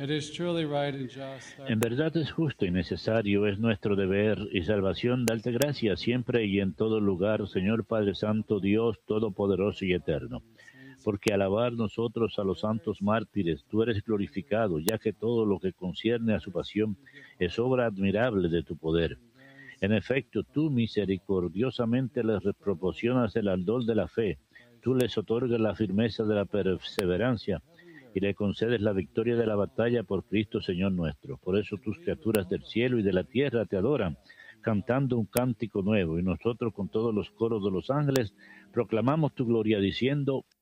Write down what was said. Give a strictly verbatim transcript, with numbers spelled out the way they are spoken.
En verdad es justo y necesario, es nuestro deber y salvación darte gracias siempre y en todo lugar, Señor Padre Santo, Dios Todopoderoso y Eterno. Porque al alabar nosotros a los santos mártires, tú eres glorificado, ya que todo lo que concierne a su pasión es obra admirable de tu poder. En efecto, tú misericordiosamente les proporcionas el ardor de la fe, tú les otorgas la firmeza de la perseverancia y le concedes la victoria de la batalla por Cristo Señor nuestro. Por eso tus criaturas del cielo y de la tierra te adoran, cantando un cántico nuevo, y nosotros con todos los coros de los ángeles proclamamos tu gloria diciendo: